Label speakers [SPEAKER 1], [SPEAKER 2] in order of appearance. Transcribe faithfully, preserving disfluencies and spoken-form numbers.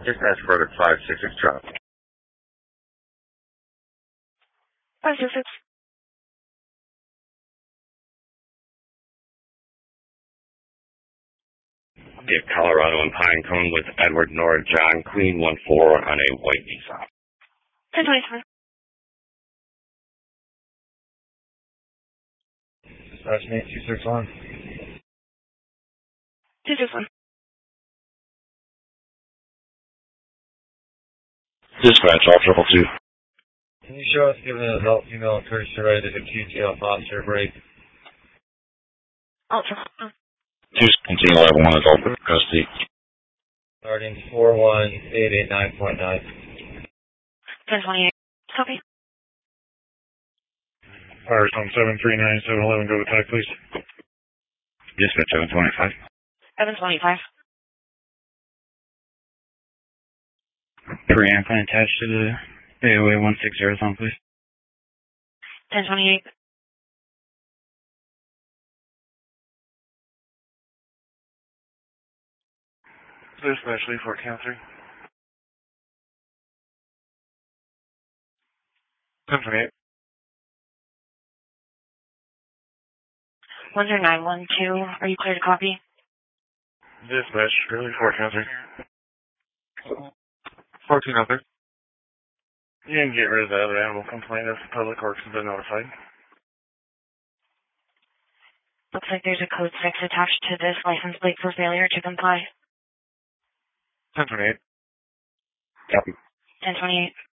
[SPEAKER 1] Dispatch further five six six drop.
[SPEAKER 2] five six six.
[SPEAKER 1] Get Colorado and Pinecone with Edward Nora John Queen one four on a white Nissan.
[SPEAKER 2] ten twenty-seven.
[SPEAKER 1] Dispatch name two six one.
[SPEAKER 2] two six one.
[SPEAKER 1] Dispatch all triple two.
[SPEAKER 3] Can you show us giving an adult female encouraged to ride at a Q T L posture break?
[SPEAKER 2] Ultra.
[SPEAKER 1] Two seventeen eleven one adult custody.
[SPEAKER 3] Starting four one eight eight nine point nine.
[SPEAKER 2] ten twenty-eight. Copy.
[SPEAKER 1] Fires on seven three nine seven eleven, go attack, please. Dispatch seven twenty-five.
[SPEAKER 2] seven twenty-five.
[SPEAKER 1] Preamp attached to the A O A one six zero zone, please.
[SPEAKER 2] ten twenty-eight.
[SPEAKER 1] Dispatch lead for count three. ten twenty-eight.
[SPEAKER 2] one zero nine one two. Are you clear to copy?
[SPEAKER 1] Dispatch, early four count three. fourteen out there. You can get rid of the other animal complaint if Public Works has been notified.
[SPEAKER 2] Looks like there's a code six attached to this license plate for failure to comply.
[SPEAKER 1] ten twenty-eight. Copy.
[SPEAKER 2] ten twenty-eight.